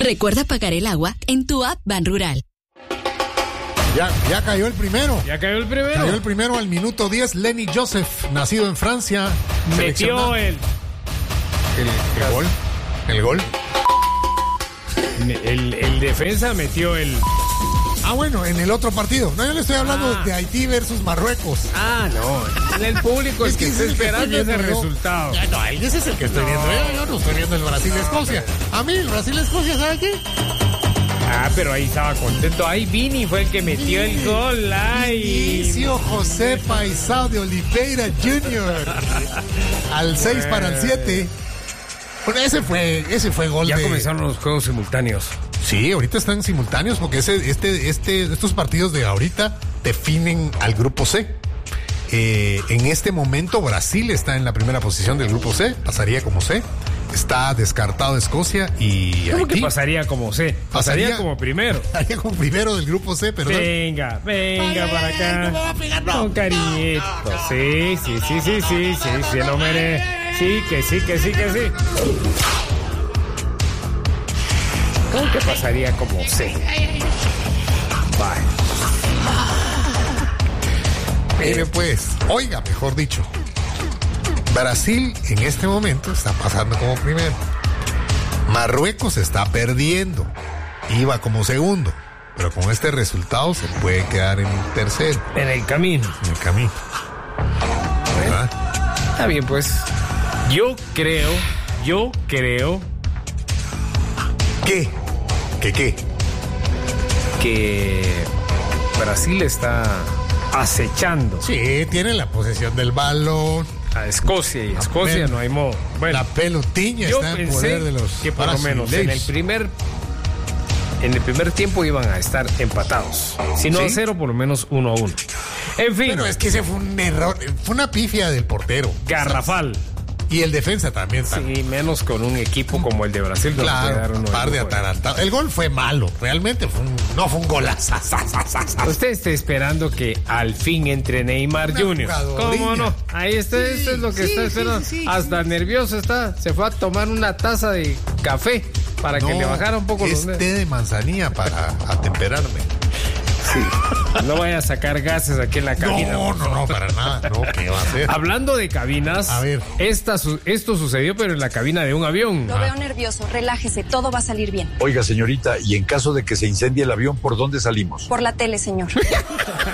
Recuerda pagar el agua en tu app Banrural. Ya cayó el primero. Cayó el primero al minuto 10. Lenny Joseph, nacido en Francia. Metió el gol. El gol. El defensa metió el... Bueno, en el otro partido. No, yo le estoy hablando de Haití versus Marruecos. No. En el público es que está esperando ese resultado. No, ese es el que estoy viendo. Yo no estoy viendo el Brasil-Escocia. A mí el Brasil-Escocia, ¿sabe qué? Pero ahí estaba contento. Ahí Vini fue el que metió el gol. Inicio José Paisao de Oliveira Jr. al 6 para el 7. Bueno, ese fue gol. Ya comenzaron los juegos simultáneos. Sí, ahorita están simultáneos porque estos partidos de ahorita definen al grupo C. En este momento Brasil está en la primera posición del grupo C, pasaría como C. Está descartado Escocia y ¿Cómo Haití. que pasaría como C? Pasaría como primero. Pasaría como primero del grupo C, pero venga para acá. Con cariñito. Sí, lo merece. Sí, que sí. ¿Cómo que pasaría como C? Vale. Mire pues, oiga, mejor dicho, Brasil en este momento está pasando como primero. Marruecos está perdiendo. Iba como segundo. Pero con este resultado se puede quedar en tercero. En el camino. ¿Verdad? Está bien, pues. Yo creo. ¿Qué? Que Brasil está acechando. Sí, tiene la posesión del balón. A Escocia, y Escocia no hay modo. Bueno, la pelotiña está en poder de los que por lo menos en el primer tiempo iban a estar empatados. Si no a 0, por lo menos 1-1. En fin. Pero es que ese fue un error, fue una pifia del portero. Garrafal. Y el defensa también. Sí, menos con un equipo como el de Brasil. Claro, un par de atarantados. El gol fue malo, realmente no fue un golazo. Usted está esperando que al fin entre Neymar Jr. ¿Cómo no? Ahí está, esto es lo que está esperando. Hasta nervioso está. Se fue a tomar una taza de café para que le bajara un poco los dedos. Té de manzanilla para atemperarme. Sí. No vaya a sacar gases aquí en la cabina. No, para nada. No, ¿qué va a hacer? Hablando de cabinas, a ver. Esto sucedió, pero en la cabina de un avión. Lo veo nervioso, relájese, todo va a salir bien. Oiga, señorita, y en caso de que se incendie el avión, ¿por dónde salimos? Por la tele, señor.